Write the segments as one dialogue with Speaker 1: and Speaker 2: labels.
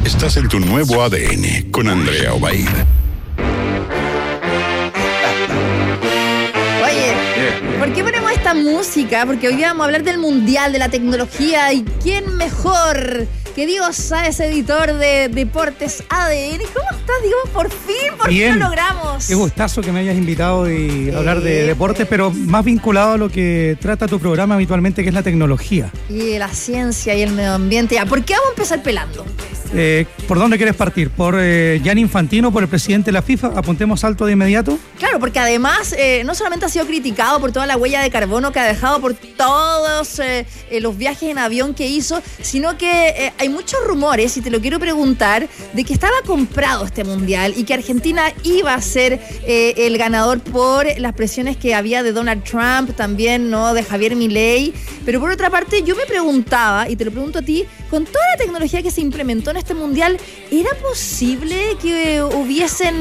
Speaker 1: Estás en tu nuevo ADN con Andrea Obaid.
Speaker 2: Oye, ¿por qué ponemos esta música? Porque hoy día vamos a hablar del mundial, de la tecnología, y quién mejor que Diego Sáez, editor de Deportes ADN. ¿Cómo estás, Diego? Por fin
Speaker 3: Bien.
Speaker 2: lo logramos.
Speaker 3: Qué gustazo que me hayas invitado y hablar de deportes, pero más vinculado a lo que trata tu programa habitualmente, que es la tecnología.
Speaker 2: Y la ciencia y el medio ambiente. Ya, ¿por qué vamos a empezar pelando?
Speaker 3: ¿Por dónde quieres partir? ¿Por Gianni Infantino, por el presidente de la FIFA? ¿Apuntemos alto de inmediato?
Speaker 2: Claro, porque además no solamente ha sido criticado por toda la huella de carbono que ha dejado, por todos los viajes en avión que hizo, sino que hay muchos rumores, y te lo quiero preguntar, de que estaba comprado este mundial y que Argentina iba a ser el ganador por las presiones que había de Donald Trump, también, ¿no?, de Javier Milei. Pero por otra parte, yo me preguntaba, y te lo pregunto a ti, con toda la tecnología que se implementó en este mundial, ¿era posible que hubiesen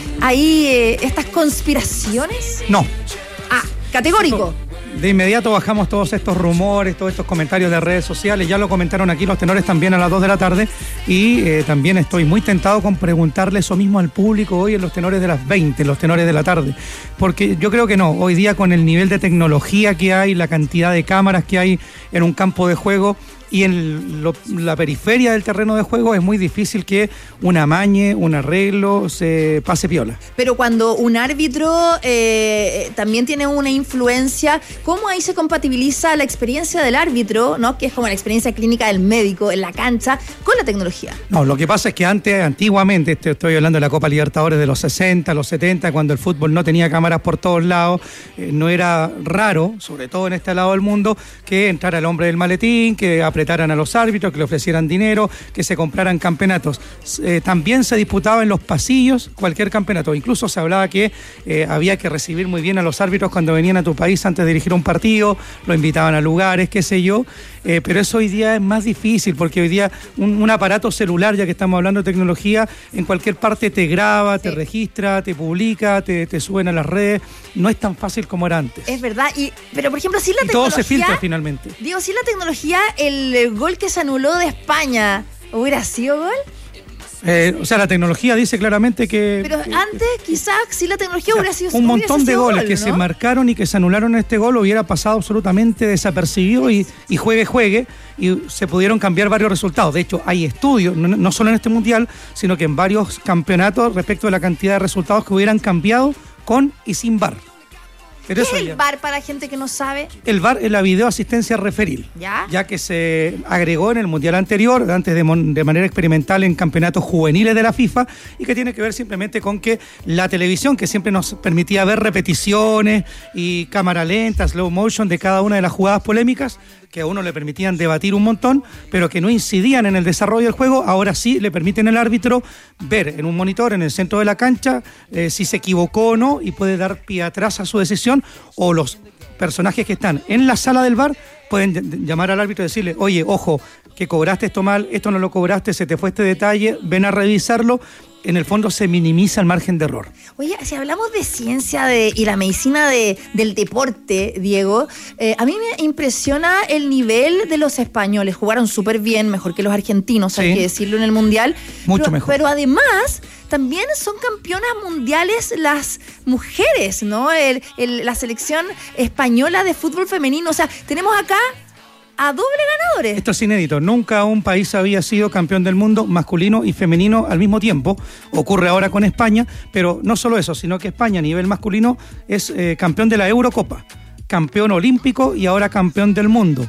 Speaker 2: ahí estas conspiraciones?
Speaker 3: No.
Speaker 2: Ah, categórico.
Speaker 3: De inmediato bajamos todos estos rumores, todos estos comentarios de redes sociales. Ya lo comentaron aquí los tenores también a las 2 de la tarde. Y también estoy muy tentado con preguntarle eso mismo al público hoy en los tenores de las 20, en los tenores de la tarde. Porque yo creo que no. Hoy día, con el nivel de tecnología que hay, la cantidad de cámaras que hay en un campo de juego y en la periferia del terreno de juego, es muy difícil que un amañe, un arreglo se pase piola.
Speaker 2: Pero cuando un árbitro también tiene una influencia, ¿cómo ahí se compatibiliza la experiencia del árbitro, ¿no?, que es como la experiencia clínica del médico en la cancha, con la tecnología?
Speaker 3: No, lo que pasa es que antiguamente, estoy hablando de la Copa Libertadores de los 60, los 70, cuando el fútbol no tenía cámaras por todos lados, no era raro, sobre todo en este lado del mundo, que entrara el hombre del maletín, que apretaran a los árbitros, que le ofrecieran dinero, que se compraran campeonatos. También se disputaba en los pasillos cualquier campeonato. Incluso se hablaba que había que recibir muy bien a los árbitros cuando venían a tu país antes de dirigir un partido, lo invitaban a lugares, qué sé yo. Pero eso hoy día es más difícil, porque hoy día un aparato celular, ya que estamos hablando de tecnología, en cualquier parte te graba, te registra, te publica, te suben a las redes. No es tan fácil como era antes.
Speaker 2: Es verdad, pero por ejemplo, si la tecnología...
Speaker 3: todo se filtra finalmente.
Speaker 2: Digo, si la tecnología, el gol que se anuló de España, ¿hubiera sido gol?
Speaker 3: O sea, la tecnología dice claramente que...
Speaker 2: Pero antes, quizás, si la tecnología hubiera sido...
Speaker 3: Un montón de goles
Speaker 2: gol,
Speaker 3: que, ¿no?, se marcaron y que se anularon en este gol hubiera pasado absolutamente desapercibido y juegue, y se pudieron cambiar varios resultados. De hecho, hay estudios, no solo en este mundial, sino que en varios campeonatos, respecto de la cantidad de resultados que hubieran cambiado con y sin VAR. Pero
Speaker 2: ¿qué es el VAR para gente que no sabe?
Speaker 3: El VAR es la videoasistencia referil, ya que se agregó en el mundial anterior, antes de manera experimental en campeonatos juveniles de la FIFA, y que tiene que ver simplemente con que la televisión, que siempre nos permitía ver repeticiones y cámara lenta, slow motion de cada una de las jugadas polémicas, que a uno le permitían debatir un montón, pero que no incidían en el desarrollo del juego, ahora sí le permiten al árbitro ver en un monitor en el centro de la cancha si se equivocó o no, y puede dar pie atrás a su decisión, o los personajes que están en la sala del VAR pueden llamar al árbitro y decirle: oye, ojo, que cobraste esto mal, esto no lo cobraste, se te fue este detalle, ven a revisarlo. En el fondo se minimiza el margen de error.
Speaker 2: Oye, si hablamos de ciencia y la medicina del deporte, Diego, a mí me impresiona el nivel de los españoles. Jugaron súper bien, mejor que los argentinos, hay que decirlo, en el mundial.
Speaker 3: Mucho mejor.
Speaker 2: Pero además, también son campeonas mundiales las mujeres, ¿no? La selección española de fútbol femenino. O sea, tenemos acá a doble ganadores.
Speaker 3: Esto es inédito. Nunca un país había sido campeón del mundo masculino y femenino al mismo tiempo. Ocurre ahora con España, pero no solo eso, sino que España a nivel masculino es campeón de la Eurocopa, campeón olímpico y ahora campeón del mundo.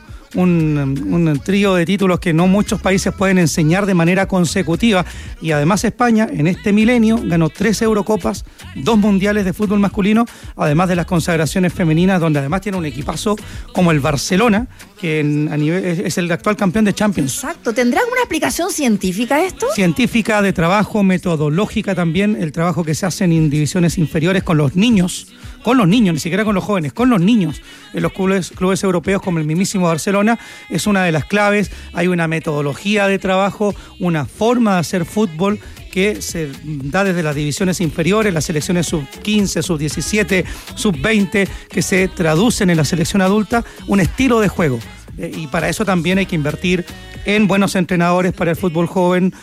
Speaker 3: Un trío de títulos que no muchos países pueden enseñar de manera consecutiva, y además España en este milenio ganó 3 Eurocopas, 2 mundiales de fútbol masculino, además de las consagraciones femeninas, donde además tiene un equipazo como el Barcelona, que a nivel es el actual campeón de Champions.
Speaker 2: Exacto. ¿Tendrá alguna explicación científica esto?
Speaker 3: Científica, de trabajo, metodológica también, el trabajo que se hace en divisiones inferiores con los niños, ni siquiera con los jóvenes, con los niños, en los clubes europeos como el mismísimo Barcelona, es una de las claves. Hay una metodología de trabajo, una forma de hacer fútbol que se da desde las divisiones inferiores, las selecciones sub-15, sub-17, sub-20, que se traducen en la selección adulta, un estilo de juego. Y para eso también hay que invertir en buenos entrenadores para el fútbol joven,